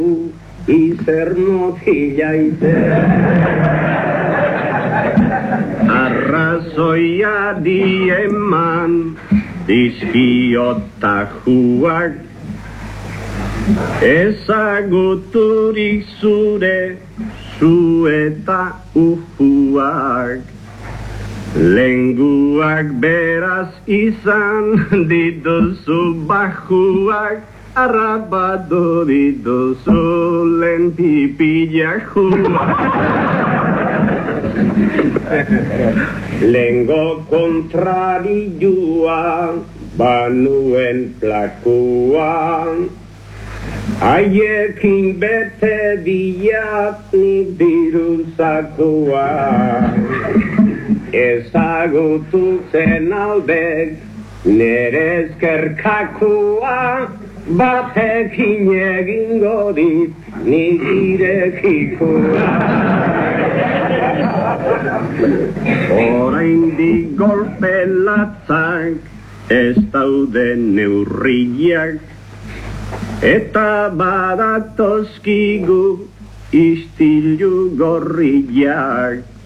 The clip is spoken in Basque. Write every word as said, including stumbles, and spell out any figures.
Izer motila izer arrazoia dieman dizkiotajuak ezaguturik zure zu eta ujuak lenguak beraz izan dituzu bajuak arrapatu dituzu lehen pipila juak lengo kontrarioa banuen plakuan haiekin bete diat nik diruzakua ezagutu zen aldek nere ezkerkakua batekin egingo dit nik irekikua oraindik golpe latzak ez daude neurriak eta badatozkigu istilu gorriak